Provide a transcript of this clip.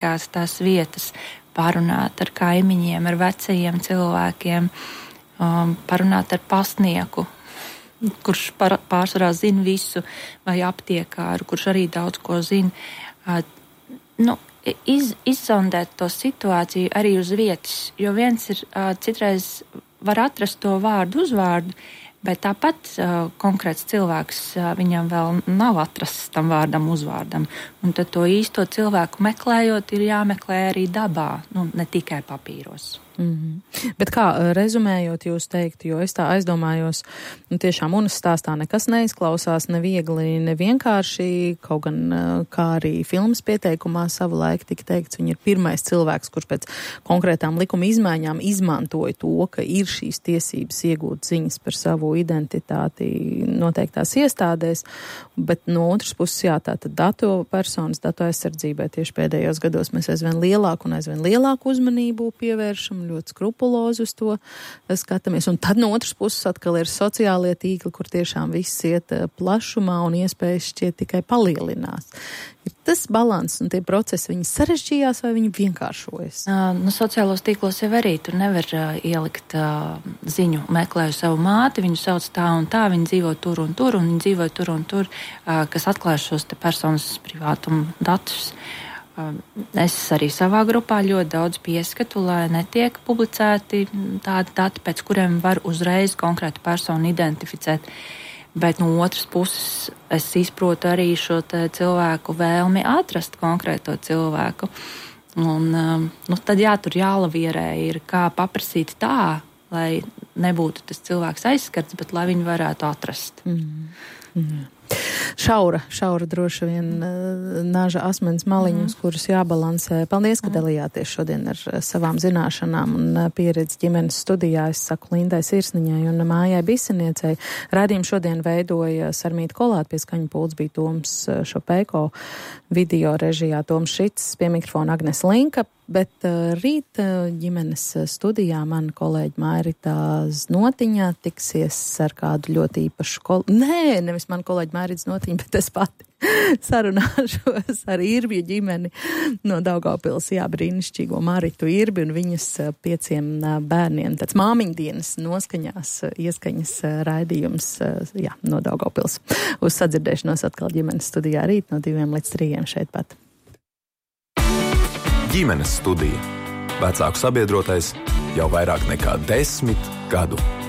tās vietas, parunāt ar kaimiņiem, ar vecajiem cilvēkiem, parunāt ar pasnieku, kurš pārsvarā zina visu, vai aptiekāru, kurš arī daudz ko zina. Izzondēt to situāciju arī uz vietas, jo viens ir citreiz var atrast to vārdu, uzvārdu, bet tāpat konkrēts cilvēks viņam vēl nav atrasts tam vārdam, uzvārdam. Un tad to īsto cilvēku meklējot, ir jāmeklē arī dabā, ne tikai papīros. Bet kā rezumējot jūs teikt, jo es tā aizdomājos, tiešām Unas stāstā nekas neizklausās, ne viegli, ne vienkārši, kaut gan kā arī filmas pieteikumā savu laiku tika teikts, viņa ir pirmais cilvēks, kurš pēc konkrētām likuma izmaiņām izmantoja to, ka ir šīs tiesības iegūt ziņas par savu identitāti noteiktās iestādēs, bet no otras puses, tātad datu aizsardzībai tieši pēdējos gados mēs aizvien lielāku uzmanību pievēršam, ļoti skrupulozi uz to skatāmies. Un tad no otras puses atkal ir sociālie tīkli, kur tiešām viss iet plašumā un iespējas šķiet tikai palielinās. Ir tas balans un tie procesi, viņi sarežģījās vai viņi vienkāršojas? Sociālos tīklos jau arī tur nevar ielikt ziņu, meklēju savu māti, viņu sauc tā un tā, viņi dzīvo tur un tur, un viņi dzīvo tur un tur, kas atklāj šos te personas privātumu datus. Es arī savā grupā ļoti daudz pieskatu, lai netiek publicēti tādi dati, pēc kuriem var uzreiz konkrētu personu identificēt. Bet no otras puses es izprotu arī šo cilvēku vēlmi atrast konkrēto cilvēku. Un tad tur jālavierē ir, kā paprasīt tā, lai nebūtu tas cilvēks aizskarts, bet lai viņu varētu atrast. Šaura droši vien naža asmens maliņus, kurus jābalansē. Paldies, ka dalījāties šodien ar savām zināšanām un pieredzi ģimenes studijā. Es saku Lindai Sirsniņai un Mājai Biseniecei. Raidījumu šodien veidoja Sarmīta Kolāte, pie skaņu pults bija Toms Šopēko, video režijā Toms Šits, pie mikrofona Agnes Linka. Bet rīt ģimenes studijā man kolēģi Mairita Znotiņa tiksies ar kādu ļoti īpašu nevis man kolēģi Mairita Znotiņa, bet es pati sarunāšos ar Irbju ģimeni no Daugavpils, brīnišķīgo Maritu Irbi un viņas 5 bērniem. Tāds māmiņdienas noskaņās ieskaņas raidījums no Daugavpils. Uz sadzirdēšanos atkal ģimenes studijā rīt no 2 līdz 3 šeit pat. Ģimenes studija. Vecāku sabiedrotais jau vairāk nekā 10 gadu.